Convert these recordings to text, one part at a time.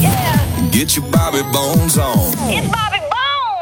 Yeah. Get your Bobby Bones on. It's Bobby Bones.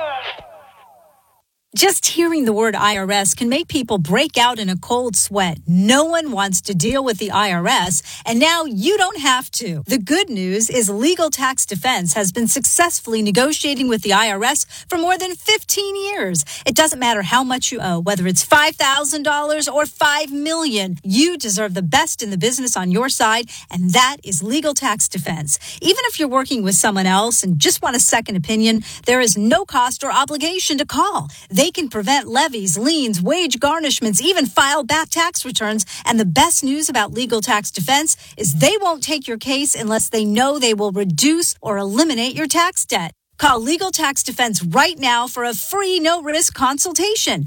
Just hearing the word IRS can make people break out in a cold sweat. No one wants to deal with the IRS, and now you don't have to. The good news is Legal Tax Defense has been successfully negotiating with the IRS for more than 15 years. It doesn't matter how much you owe, whether it's $5,000 or $5 million. You deserve the best in the business on your side, and that is Legal Tax Defense. Even if you're working with someone else and just want a second opinion, there is no cost or obligation to call. They can prevent levies, liens, wage garnishments, even file back tax returns. And the best news about Legal Tax Defense is they won't take your case unless they know they will reduce or eliminate your tax debt. Call Legal Tax Defense right now for a free no-risk consultation.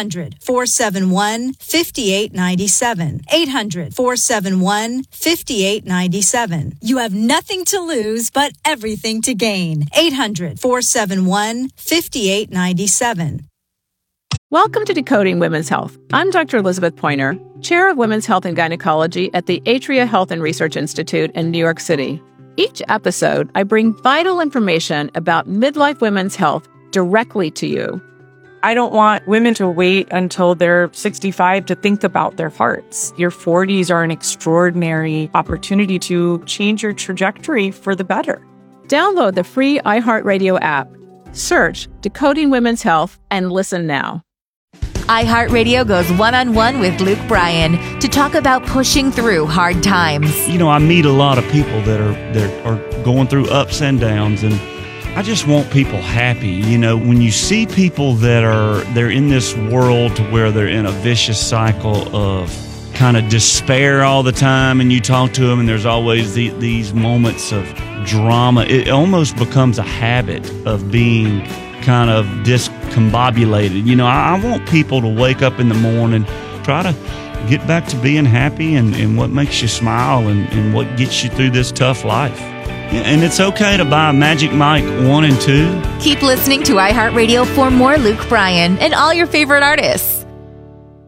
800-471-5897. 800-471-5897. You have nothing to lose but everything to gain. 800-471-5897. Welcome to Decoding Women's Health. I'm Dr. Elizabeth Pointer, Chair of Women's Health and Gynecology at the Atria Health and Research Institute in New York City. Each episode, I bring vital information about midlife women's health directly to you. I don't want women to wait until they're 65 to think about their hearts. Your 40s are an extraordinary opportunity to change your trajectory for the better. Download the free iHeartRadio app. Search Decoding Women's Health and listen now. iHeartRadio goes one-on-one with Luke Bryan to talk about pushing through hard times. You know, I meet a lot of people that are going through ups and downs, and I just want people happy. You know, when you see people they're in this world to where they're in a vicious cycle of kind of despair all the time, and you talk to them and there's always these moments of drama, it almost becomes a habit of being kind of discombobulated. You know, I want people to wake up in the morning, try to get back to being happy and what makes you smile and what gets you through this tough life. And it's okay to buy Magic Mike 1 and 2. Keep listening to iHeartRadio for more Luke Bryan and all your favorite artists.